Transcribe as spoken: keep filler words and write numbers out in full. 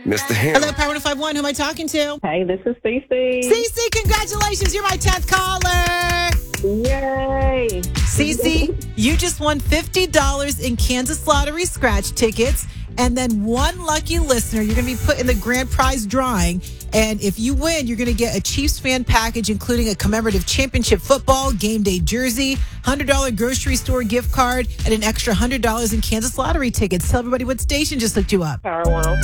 Mister Ham. Hello, Power one oh five one. Who am I talking to? Hey, this is Cece. Cece, congratulations. You're my tenth caller. Yay. Cece, you just won fifty dollars in Kansas Lottery scratch tickets. And then one lucky listener, you're going to be put in the grand prize drawing. And if you win, you're going to get a Chiefs fan package, including a commemorative championship football, game day jersey, one hundred dollars grocery store gift card, and an extra one hundred dollars in Kansas Lottery tickets. Tell everybody what station just looked you up. Power one oh five.